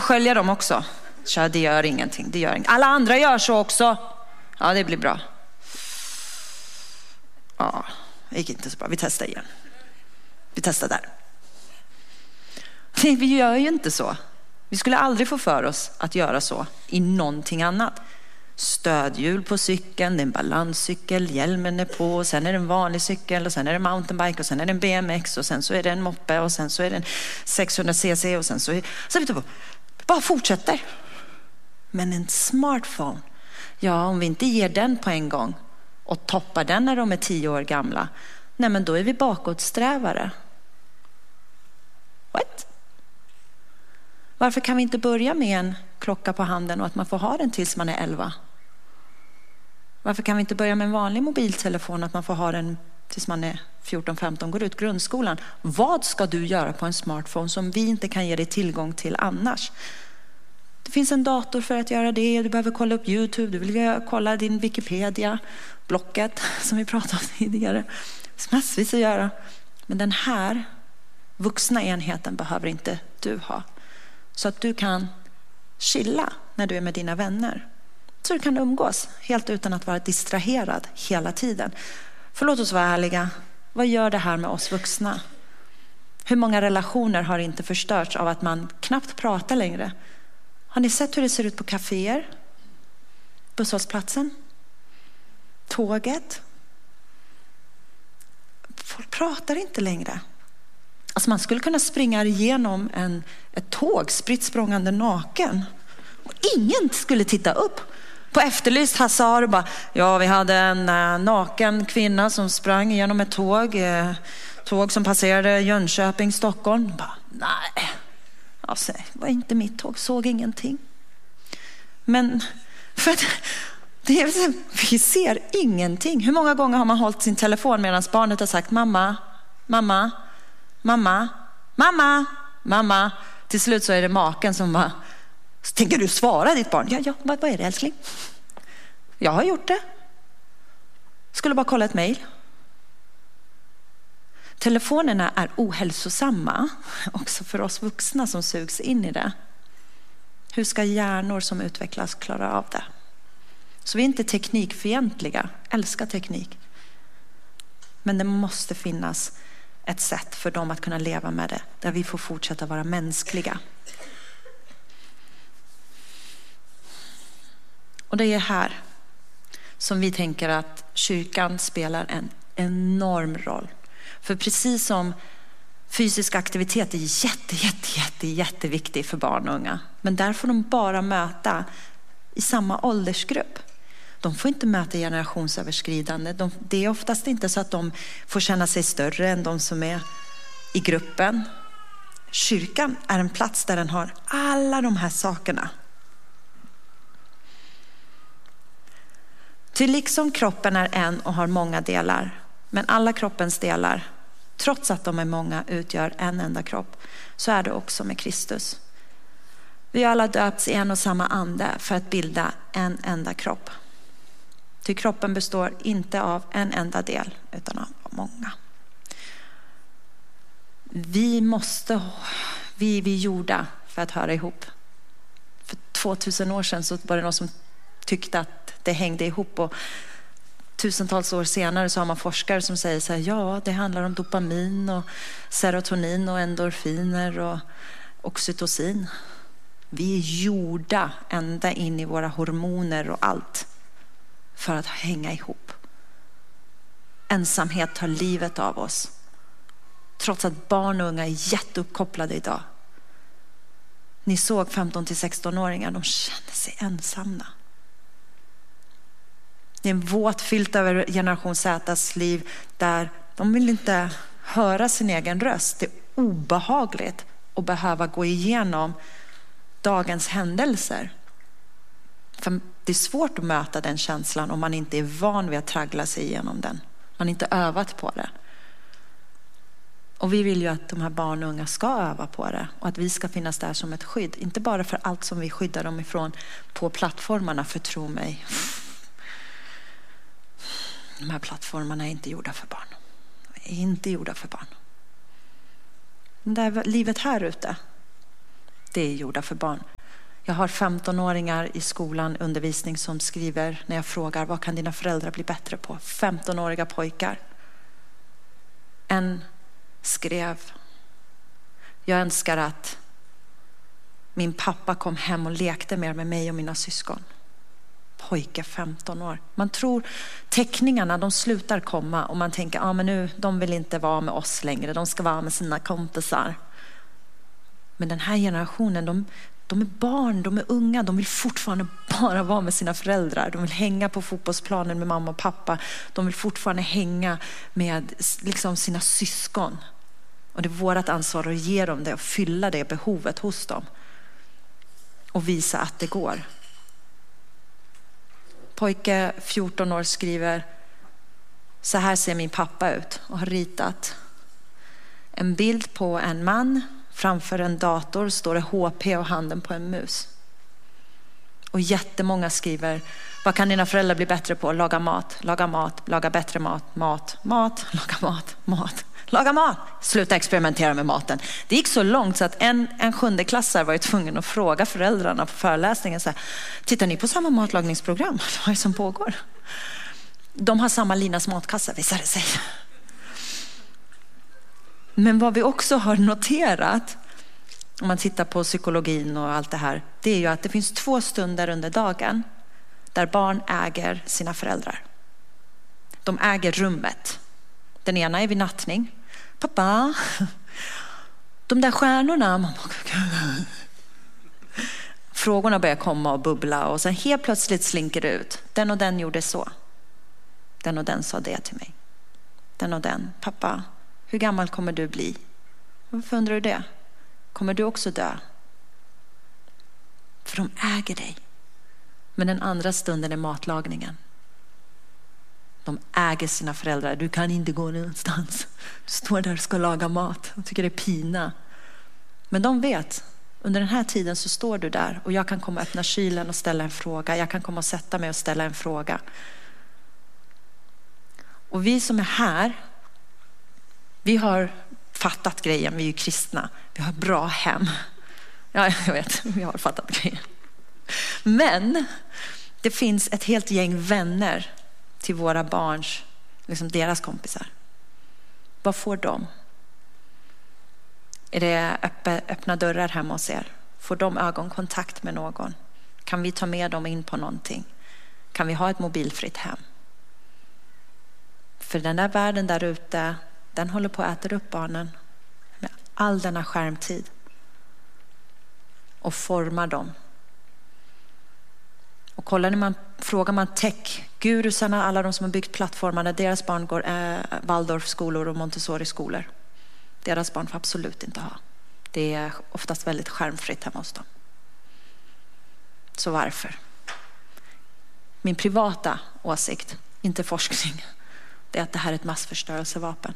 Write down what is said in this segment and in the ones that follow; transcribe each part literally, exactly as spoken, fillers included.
skölja dem också. Så det gör ingenting, det gör ingenting. Alla andra gör så också. Ja, det blir bra. Ja, det gick inte så bra. Vi testar igen. Vi testar där. Nej, vi gör ju inte så. Vi skulle aldrig få för oss att göra så i någonting annat. Stödhjul på cykeln, det är en balanscykel, hjälmen är på, och sen är det en vanlig cykel, och sen är det mountainbike, och sen är det en B M X, och sen så är det en moppe, och sen så är det en sexhundra cc, och sen så är så vet du vad, bara fortsätter. Men en smartphone, ja, om vi inte ger den på en gång och toppar den när de är tio år gamla, nej, men då är vi bakåtsträvare. What? Varför kan vi inte börja med en klocka på handen och att man får ha den tills man är elva? Varför kan vi inte börja med en vanlig mobiltelefon, att man får ha den tills man är fjorton femton, går ut grundskolan? Vad ska du göra på en smartphone som vi inte kan ge dig tillgång till annars? Det finns en dator för att göra det. Du behöver kolla upp YouTube, du vill kolla din Wikipedia, Blocket som vi pratade om tidigare. Det är massvis att göra. Men den här vuxna enheten behöver inte du ha. Så att du kan chilla när du är med dina vänner. Så du kan umgås helt utan att vara distraherad hela tiden. För låt oss vara ärliga. Vad gör det här med oss vuxna? Hur många relationer har inte förstörts av att man knappt pratar längre? Har ni sett hur det ser ut på kaféer? Busshållplatsen? Tåget? Folk pratar inte längre. Alltså man skulle kunna springa igenom en, ett tåg spritt språngande naken. Och ingen skulle titta upp. På Efterlyst Hassar och bara, ja, vi hade en uh, naken kvinna som sprang genom ett tåg. Uh, tåg som passerade Jönköping, Stockholm. Bara, nej, alltså, det var inte mitt tåg, såg ingenting. Men för att, det är, vi ser ingenting. Hur många gånger har man hållit sin telefon medan barnet har sagt mamma, mamma, mamma, mamma, mamma. Till slut så är det maken som bara, tänker du svara ditt barn? Ja, ja, vad, vad är det älskling? Jag har gjort det. Skulle bara kolla ett mejl. Telefonerna är ohälsosamma också för oss vuxna som sugs in i det. Hur ska hjärnor som utvecklas klara av det? Så vi är inte teknikfientliga, älskar teknik. Men det måste finnas ett sätt för dem att kunna leva med det, där vi får fortsätta vara mänskliga. Och det är här som vi tänker att kyrkan spelar en enorm roll. För precis som fysisk aktivitet är jätte, jätte, jätte, jätteviktig för barn och unga. Men där får de bara möta i samma åldersgrupp. De får inte möta generationsöverskridande. De, det är oftast inte så att de får känna sig större än de som är i gruppen. Kyrkan är en plats där den har alla de här sakerna. Till liksom kroppen är en och har många delar. Men alla kroppens delar, trots att de är många, utgör en enda kropp. Så är det också med Kristus. Vi har alla döpts i en och samma ande för att bilda en enda kropp. Till kroppen består inte av en enda del utan av många. Vi måste, vi, vi är gjorda för att höra ihop. För tvåtusen år sedan så var det någon som tyckte att det hängde ihop, och tusentals år senare så har man forskare som säger så här, ja, det handlar om dopamin och serotonin och endorfiner och oxytocin. Vi är gjorda ända in i våra hormoner och allt för att hänga ihop. Ensamhet tar livet av oss. Trots att barn och unga är jätteuppkopplade idag. Ni såg femton till sexton-åringar, de känner sig ensamma. Det är en våt filt över generation Z:s liv där de vill inte höra sin egen röst. Det är obehagligt att behöva gå igenom dagens händelser. För det är svårt att möta den känslan om man inte är van vid att traggla sig igenom den. Man har inte övat på det. Och vi vill ju att de här barn och unga ska öva på det. Och att vi ska finnas där som ett skydd. Inte bara för allt som vi skyddar dem ifrån på plattformarna, för tro mig. De här plattformarna är inte gjorda för barn. De är inte gjorda för barn. Men det här livet här ute, det är gjorda för barn. Jag har femtonåringar i skolan, undervisning, som skriver när jag frågar vad kan dina föräldrar bli bättre på? femtonåriga pojkar. En skrev: jag önskar att min pappa kom hem och lekte mer med mig och mina syskon. Pojke, femton år. Man tror teckningarna, de slutar komma och man tänker, ja ah, men nu, de vill inte vara med oss längre. De ska vara med sina kompisar. Men den här generationen, de, de är barn, de är unga. De vill fortfarande bara vara med sina föräldrar. De vill hänga på fotbollsplanen med mamma och pappa. De vill fortfarande hänga med liksom sina syskon. Och det är vårt ansvar att ge dem det och fylla det behovet hos dem. Och visa att det går. Pojke, fjorton år, skriver: så här ser min pappa ut, och har ritat en bild på en man. Framför en dator står det H P och handen på en mus. Och jättemånga skriver: vad kan dina föräldrar bli bättre på? Laga mat, laga mat, laga bättre mat, mat, mat, laga mat, mat, laga mat. Sluta experimentera med maten. Det gick så långt så att en, en sjunde klassare var ju tvungen att fråga föräldrarna på föreläsningen så här: tittar ni på samma matlagningsprogram? Vad är det som pågår? De har samma Linas matkassa, visar det sig. Men vad vi också har noterat, om man tittar på psykologin och allt det här, det är ju att det finns två stunder under dagen där barn äger sina föräldrar. De äger rummet. Den ena är vid nattning. Pappa, de där stjärnorna. Frågorna börjar komma och bubbla och sen helt plötsligt slinker det ut. Den och den gjorde så. Den och den sa det till mig. Den och den. Pappa, hur gammal kommer du bli? Varför undrar du det? Kommer du också dö? För de äger dig. Men den andra stunden är matlagningen. De äger sina föräldrar. Du kan inte gå någonstans. Du står där och ska laga mat. Jag tycker det är pina. Men de vet, under den här tiden så står du där och jag kan komma och öppna kylen och ställa en fråga. Jag kan komma och sätta mig och ställa en fråga. Och vi som är här, vi har fattat grejen. Vi är ju kristna. Vi har bra hem. Ja, jag vet. Vi har fattat grejen. Men det finns ett helt gäng vänner till våra barns, liksom deras kompisar. Vad får de? Är det öppna dörrar hemma hos er? Får de ögonkontakt med någon? Kan vi ta med dem in på någonting? Kan vi ha ett mobilfritt hem? För den där världen där ute, den håller på att äta upp barnen med all denna skärmtid och formar dem. Och kollar när man, frågar man tech-gurusarna, alla de som har byggt plattformarna, deras barn går eh, Waldorfskolor och Montessori-skolor. Deras barn får absolut inte ha. Det är oftast väldigt skärmfritt hemma hos dem. Så varför? Min privata åsikt, inte forskning, det är att det här är ett massförstörelsevapen.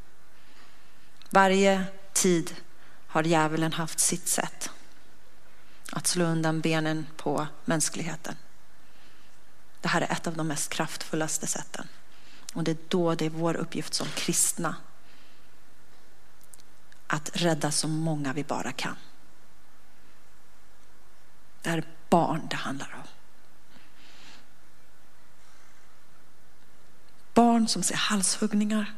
Varje tid har djävulen haft sitt sätt att slå undan benen på mänskligheten. Det här är ett av de mest kraftfullaste sätten. Och det är då det är vår uppgift som kristna att rädda så många vi bara kan. Det här är barn det handlar om. Barn som ser halshuggningar.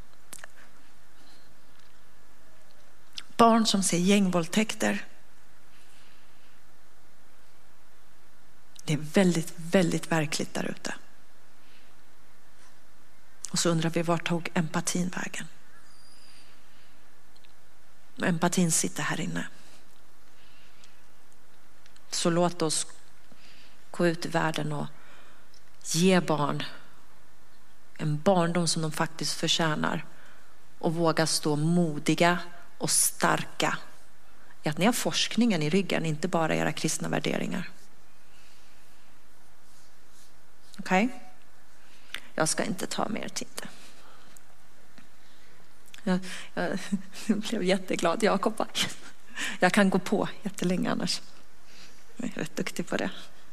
Barn som ser gängvåldtäkter. Det är väldigt, väldigt verkligt där ute. Och så undrar vi, vart tog empatin vägen? Empatin sitter här inne. Så låt oss gå ut i världen och ge barn en barndom som de faktiskt förtjänar. Och våga stå modiga och starka i att ni har forskningen i ryggen, inte bara era kristna värderingar. Okej? Okay? Jag ska inte ta mer tid. Jag, jag, jag blev jätteglad, Jakob. Jag kan gå på jättelänge annars. Jag är rätt duktig på det.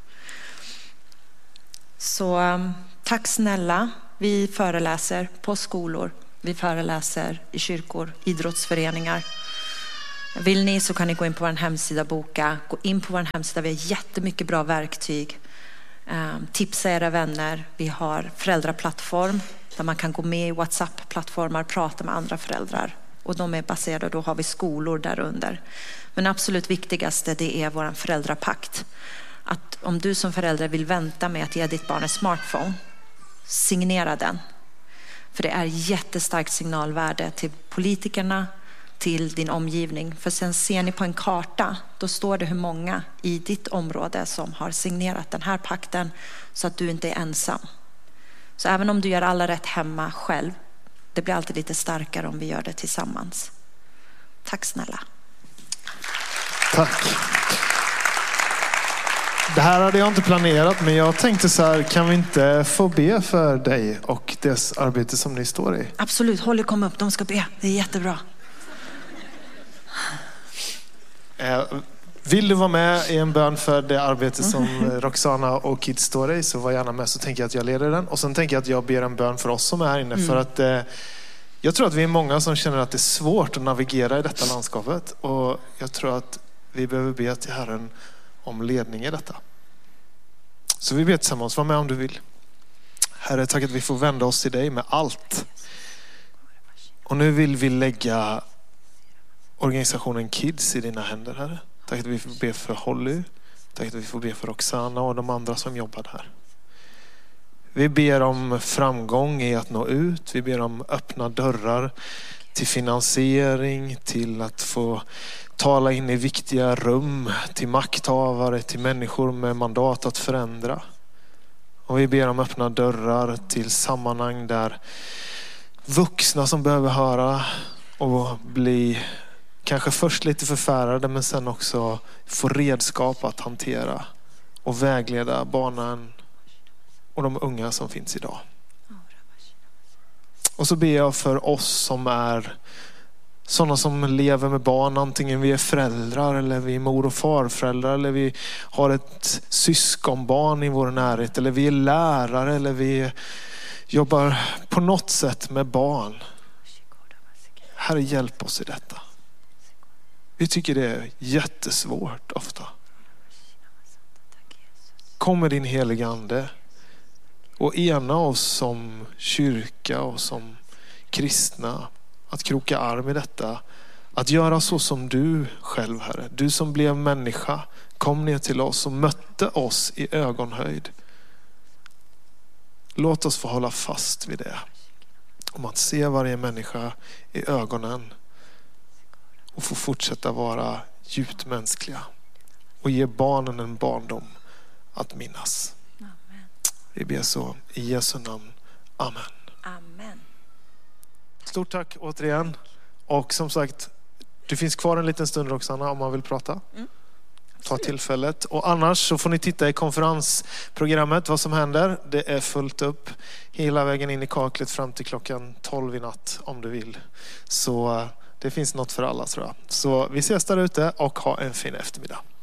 Så tack snälla. Vi föreläser på skolor. Vi föreläser i kyrkor, idrottsföreningar. Vill ni så kan ni gå in på vår hemsida, boka. Gå in på vår hemsida, vi har jättemycket bra verktyg. Um, tipsa era vänner. Vi har föräldraplattform där man kan gå med i WhatsApp-plattformar, prata med andra föräldrar. Och de är baserade, då har vi skolor där under. Men absolut viktigaste, det är vår föräldrapakt. Att om du som förälder vill vänta med att ge ditt barn en smartphone, signera den. För det är jättestarkt signalvärde till politikerna, till din omgivning. För sen ser ni på en karta, då står det hur många i ditt område som har signerat den här pakten, så att du inte är ensam. Så även om du gör alla rätt hemma själv, det blir alltid lite starkare om vi gör det tillsammans. Tack snälla. Tack. Det här hade jag inte planerat, men jag tänkte så här, kan vi inte få be för dig och dess arbete som ni står i? Absolut, Holly kom upp, de ska be. Det är jättebra. Eh, vill du vara med i en bön för det arbete som Roxana och Kids står i, så var gärna med, så tänker jag att jag leder den. Och sen tänker jag att jag ber en bön för oss som är här inne. Mm. För att eh, jag tror att vi är många som känner att det är svårt att navigera i detta landskapet. Och jag tror att vi behöver be till Herren om ledning i detta. Så vi ber tillsammans, var med om du vill. Herre, tack att vi får vända oss till dig med allt. Och nu vill vi lägga organisationen Kids i dina händer, Herre. Tack att vi får be för Holly. Tack att vi får be för Roxana och de andra som jobbar här. Vi ber om framgång i att nå ut. Vi ber om öppna dörrar till finansiering, till att få tala in i viktiga rum, till makthavare, till människor med mandat att förändra. Och vi ber om öppna dörrar till sammanhang där vuxna som behöver höra och bli kanske först lite förfärade, men sen också få redskap att hantera och vägleda barnen och de unga som finns idag. Och så ber jag för oss som är sådana som lever med barn, antingen vi är föräldrar eller vi är mor- och farföräldrar, eller vi har ett syskonbarn i vår närhet, eller vi är lärare, eller vi jobbar på något sätt med barn. Herre, hjälp oss i detta. Vi tycker det är jättesvårt ofta. Kom med din heliga ande och ena oss som kyrka och som kristna att kroka arm i detta. Att göra så som du själv, Herre. Du som blev människa, kom ner till oss och mötte oss i ögonhöjd. Låt oss få hålla fast vid det. Om att se varje människa i ögonen och få fortsätta vara djupt mänskliga och ge barnen en barndom att minnas. Amen. Vi ber så i Jesu namn. Amen. Amen. Stort tack återigen. Och som sagt, det finns kvar en liten stund, Roxana, om man vill prata. Mm. Ta tillfället. Och annars så får ni titta i konferensprogrammet vad som händer. Det är fullt upp hela vägen in i kaklet fram till klockan tolv i natt om du vill. Så det finns något för alla, tror jag. Så vi ses där ute och ha en fin eftermiddag.